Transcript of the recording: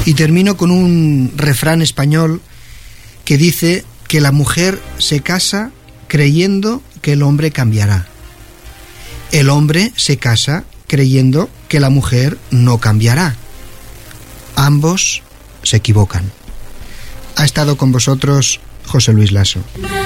Y termino con un refrán español que dice que la mujer se casa creyendo que el hombre cambiará. El hombre se casa creyendo que la mujer no cambiará. Ambos se equivocan. Ha estado con vosotros José Luis Lasso.